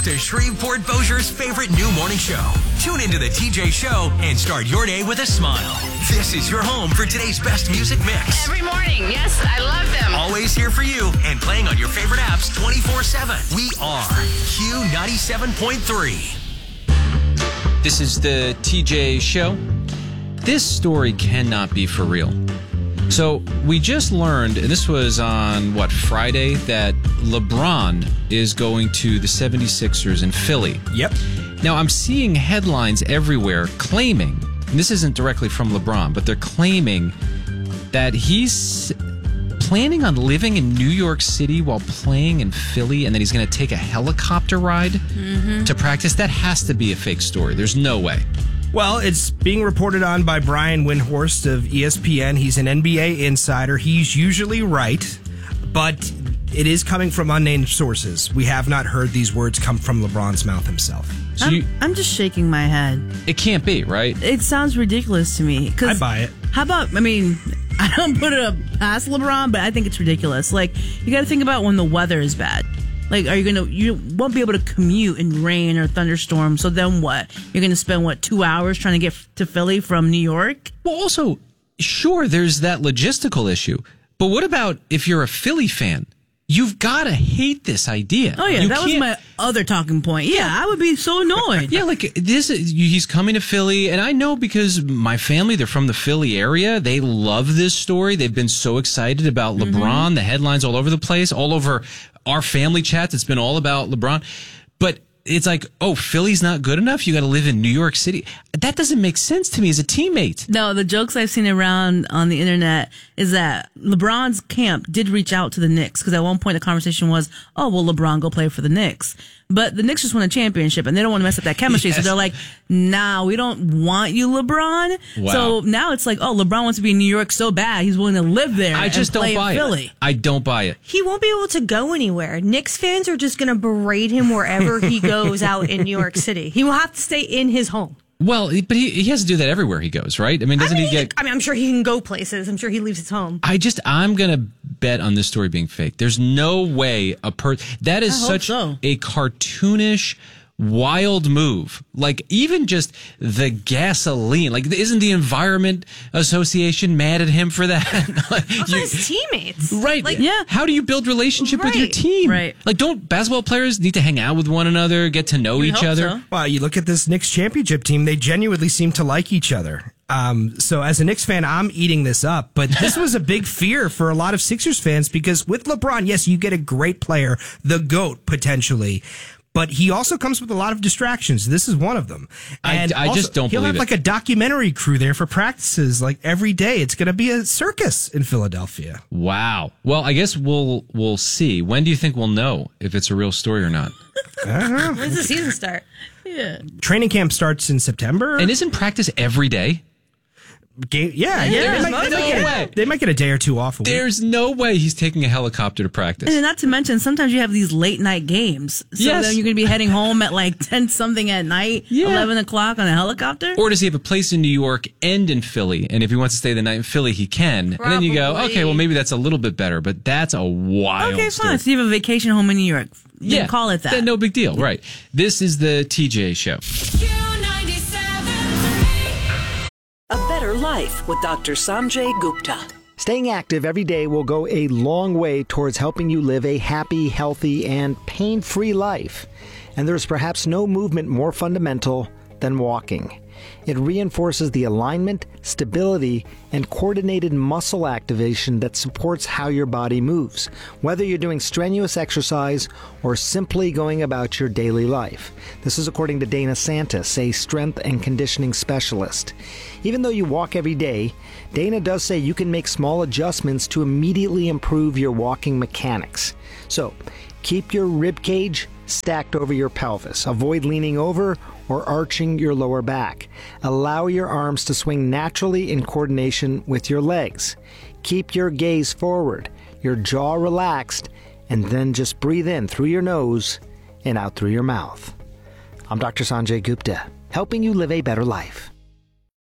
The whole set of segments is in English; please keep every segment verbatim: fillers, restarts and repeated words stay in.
To Shreveport Bossier's favorite new morning show. Tune into the T J Show and start your day with a smile. This is your home for today's best music mix. Every morning. Yes, I love them. Always here for you and playing on your favorite apps twenty-four seven. We are Q ninety-seven point three. This is the T J Show. This story cannot be for real. So we just learned, and this was on, what, Friday, that LeBron is going to the seventy-sixers in Philly. Yep. Now, I'm seeing headlines everywhere claiming, and this isn't directly from LeBron, but they're claiming that he's planning on living in New York City while playing in Philly, and then he's going to take a helicopter ride mm-hmm. to practice. That has to be a fake story. There's no way. Well, it's being reported on by Brian Windhorst of E S P N. He's an N B A insider. He's usually right, but it is coming from unnamed sources. We have not heard these words come from LeBron's mouth himself. So I'm, you, I'm just shaking my head. It can't be, right? It sounds ridiculous to me. I buy it. How about, I mean, I don't put it up past LeBron, but I think it's ridiculous. Like, you got to think about when the weather is bad. Like, are you going to, you won't be able to commute in rain or thunderstorm. So then what? You're going to spend, what, two hours trying to get to Philly from New York? Well, also, sure, there's that logistical issue. But what about if you're a Philly fan? You've got to hate this idea. Oh, yeah, you that was can't... my other talking point. Yeah, I would be so annoyed. Yeah, like, this, he's coming to Philly, and I know because my family, they're from the Philly area. They love this story. They've been so excited about LeBron, mm-hmm. the headlines all over the place, all over our family chats. It's been all about LeBron. But it's like, oh, Philly's not good enough? You got to live in New York City? That doesn't make sense to me as a teammate. No, the jokes I've seen around on the internet is that LeBron's camp did reach out to the Knicks, because at one point the conversation was, oh, well, LeBron go play for the Knicks. But the Knicks just won a championship, and they don't want to mess up that chemistry. Yes. So they're like, nah, we don't want you, LeBron. Wow. So now it's like, oh, LeBron wants to be in New York so bad, he's willing to live there. I just and play don't buy in Philly. it. I don't buy it. He won't be able to go anywhere. Knicks fans are just going to berate him wherever he goes out in New York City. He will have to stay in his home. Well, but he, he has to do that everywhere he goes, right? I mean, doesn't I mean, he get... I mean, I'm sure he can go places. I'm sure he leaves his home. I just, I'm going to bet on this story being fake. There's no way a per... That is such so. a cartoonish, wild move. Like, even just the gasoline. Like, isn't the Environment Association mad at him for that? Like, also you, his teammates. Right. Like, yeah. How do you build relationship right. with your team? Right. Like, don't basketball players need to hang out with one another, get to know You'd each hope other? so. Well, you look at this Knicks championship team, they genuinely seem to like each other. Um, so as a Knicks fan, I'm eating this up. But this was a big fear for a lot of Sixers fans, because with LeBron, yes, you get a great player, the GOAT potentially. But he also comes with a lot of distractions. This is one of them. And I, I also, just don't he'll believe have it. like a documentary crew there for practices, like every day. It's going to be a circus in Philadelphia. Wow. Well, I guess we'll we'll see. When do you think we'll know if it's a real story or not? I don't know. When does the season start? Yeah. Training camp starts in September. And isn't practice every day? Game, yeah, Yeah, they, might, they, no might get way. a, they might get a day or two off a week. There's no way he's taking a helicopter to practice. And not to mention, sometimes you have these late night games. So Yes. then you're going to be heading home at like ten something at night, Yeah. eleven o'clock on a helicopter. Or does he have a place in New York and in Philly? And if he wants to stay the night in Philly, he can. And then you go, Probably. okay, well, maybe that's a little bit better, but that's a wild Okay, story. fine. So you have a vacation home in New York. Then Yeah, call it that. Then no big deal, right. This is the T J Show. A Better Life with Doctor Sanjay Gupta. Staying active every day will go a long way towards helping you live a happy, healthy, and pain-free life. And there's perhaps no movement more fundamental than walking. It reinforces the alignment, stability, and coordinated muscle activation that supports how your body moves, whether you're doing strenuous exercise or simply going about your daily life. This is according to Dana Santis, a strength and conditioning specialist. Even though you walk every day, Dana does say you can make small adjustments to immediately improve your walking mechanics. So, keep your rib cage stacked over your pelvis. Avoid leaning over or arching your lower back. Allow your arms to swing naturally in coordination with your legs. Keep your gaze forward, your jaw relaxed, and then just breathe in through your nose and out through your mouth. I'm Doctor Sanjay Gupta, helping you live a better life.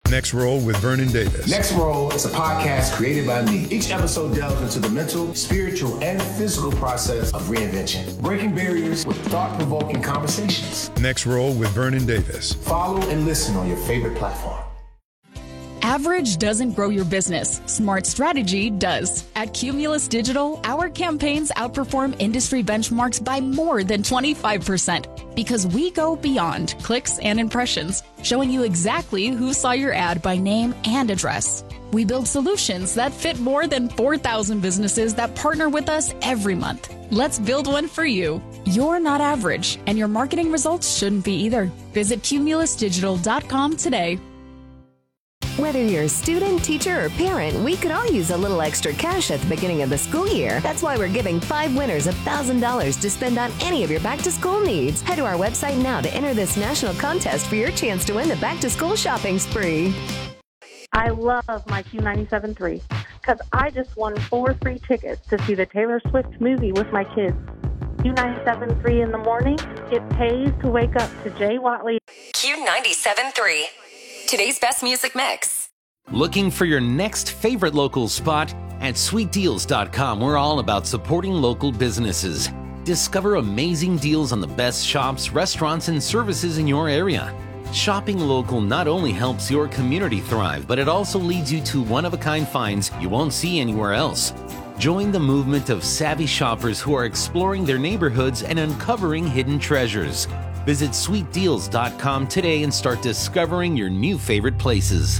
Next Roll with Vernon Davis. Next Roll is a podcast created by me. Each episode delves into the mental, spiritual, and physical process of reinvention, breaking barriers with thought-provoking conversations. Next Roll with Vernon Davis. Follow and listen on your favorite platform. Average doesn't grow your business. Smart strategy does. At Cumulus Digital, our campaigns outperform industry benchmarks by more than twenty-five percent because we go beyond clicks and impressions, showing you exactly who saw your ad by name and address. We build solutions that fit more than four thousand businesses that partner with us every month. Let's build one for you. You're not average, and your marketing results shouldn't be either. Visit cumulus digital dot com today. Whether you're a student, teacher, or parent, we could all use a little extra cash at the beginning of the school year. That's why we're giving five winners one thousand dollars to spend on any of your back-to-school needs. Head to our website now to enter this national contest for your chance to win the back-to-school shopping spree. I love my Q ninety-seven point three because I just won four free tickets to see the Taylor Swift movie with my kids. Q ninety-seven point three in the morning, it pays to wake up to Jay Watley. Q ninety-seven point three. Today's best music mix. Looking for your next favorite local spot? At sweet deals dot com, we're all about supporting local businesses. Discover amazing deals on the best shops, restaurants, and services in your area. Shopping local not only helps your community thrive, but it also leads you to one-of-a-kind finds you won't see anywhere else. Join the movement of savvy shoppers who are exploring their neighborhoods and uncovering hidden treasures. Visit sweet deals dot com today and start discovering your new favorite places.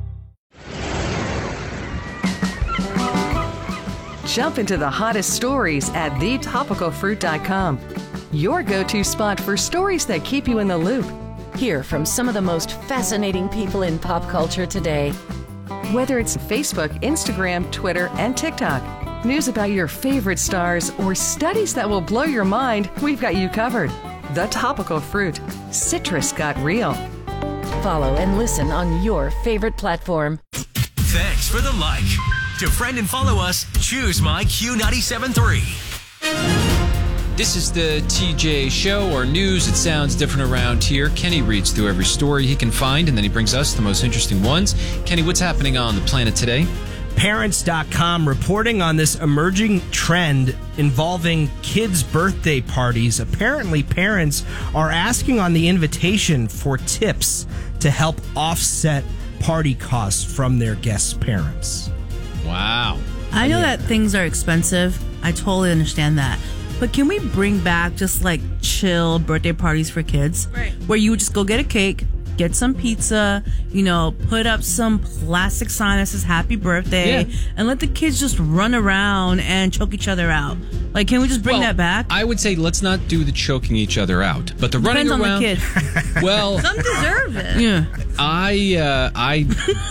Jump into the hottest stories at the topical fruit dot com. Your go-to spot for stories that keep you in the loop. Hear from some of the most fascinating people in pop culture today. Whether it's Facebook, Instagram, Twitter, and TikTok, news about your favorite stars, or studies that will blow your mind, we've got you covered. The Topical Fruit. Citrus got real. Follow and listen on your favorite platform. Thanks for the like. To friend and follow us, choose my Q ninety-seven point three. This is the T J Show, or news. It sounds different around here. Kenny reads through every story he can find, and then he brings us the most interesting ones. Kenny, what's happening on the planet today? Parents dot com reporting on this emerging trend involving kids' birthday parties. Apparently, parents are asking on the invitation for tips to help offset party costs from their guests' parents. Wow. I know that things are expensive. I totally understand that. But can we bring back just like chill birthday parties for kids? Right. Where you would just go get a cake, get some pizza, you know, put up some plastic sign that says happy birthday, yeah. and let the kids just run around and choke each other out. Like, can we just bring well, that back? I would say let's not do the choking each other out, but the Depends running around. Depends on the kid. Well, some deserve it. Yeah. I, uh, I.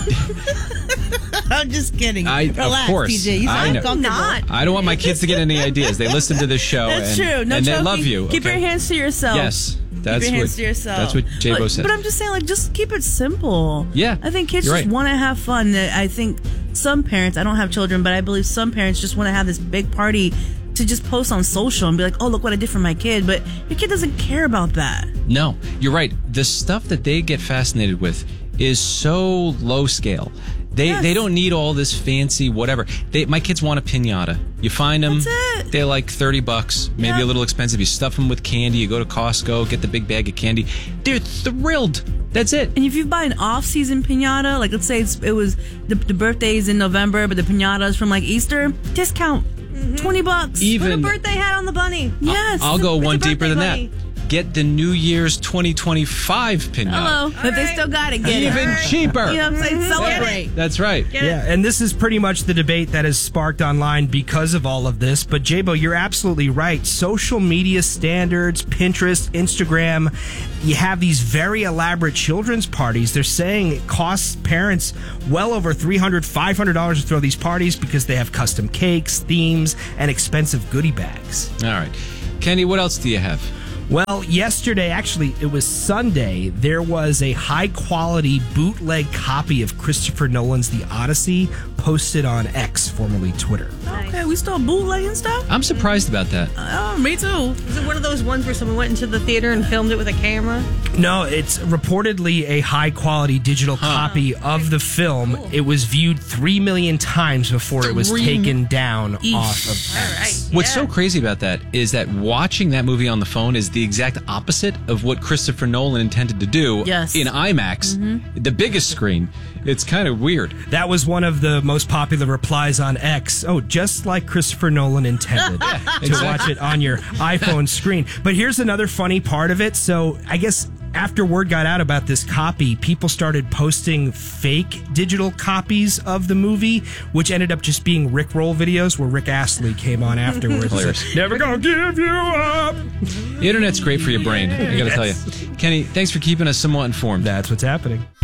I'm just kidding. I, Relax, of course. T J. You I know. Not. I don't want my kids to get any ideas. They listen to this show. That's and, true. No and choking. they love you. Keep okay? your hands to yourself. Yes. That's keep your hands what, to yourself. That's what J-Bo but, said. But I'm just saying, like, just keep it simple. Yeah. I think kids You're just right. want to have fun. I think some parents, I don't have children, but I believe some parents just want to have this big party to just post on social and be like, oh, look what I did for my kid. But your kid doesn't care about that. No, you're right. The stuff that they get fascinated with is so low scale. They yes. they don't need all this fancy whatever. They, my kids want a piñata. You find them. That's it. They're like thirty bucks, maybe yeah. a little expensive. You stuff them with candy. You go to Costco, get the big bag of candy. They're thrilled. That's it. And if you buy an off-season piñata, like let's say it's, it was the, the birthday's in November, but the piñata is from like Easter, discount mm-hmm. twenty bucks. Even put a birthday hat on the bunny. Yes, I'll, I'll go one deeper than bunny. that. Get the New Year's twenty twenty-five piñata. Hello. But they still got it. Get Even it. cheaper. You know what I'm saying? Celebrate. That's right. Get yeah, it. And this is pretty much the debate that has sparked online because of all of this. But J-Bo, you're absolutely right. Social media standards, Pinterest, Instagram, you have these very elaborate children's parties. They're saying it costs parents well over three hundred dollars, five hundred dollars to throw these parties because they have custom cakes, themes, and expensive goodie bags. All right. Kenny, what else do you have? Well, yesterday, actually, it was Sunday, there was a high-quality bootleg copy of Christopher Nolan's The Odyssey posted on X, formerly Twitter. Okay, we still bootlegging stuff? I'm surprised about that. Oh, me too. Is it one of those ones where someone went into the theater and filmed it with a camera? No, it's reportedly a high-quality digital copy of the film. It was viewed three million times before it was Three- taken down Eesh. off of X. What's so crazy about that is that watching that movie on the phone is the exact opposite of what Christopher Nolan intended to do Yes. in IMAX, the biggest screen. It's kind of weird. That was one of the most popular replies on X. Oh, just like Christopher Nolan intended to exactly. watch it on your iPhone screen. But here's another funny part of it. So I guess after word got out about this copy, people started posting fake digital copies of the movie, which ended up just being Rickroll videos where Rick Astley came on afterwards. Hilarious. Never gonna give you up. The internet's great for your brain, I gotta tell you. Kenny, thanks for keeping us somewhat informed. That's what's happening.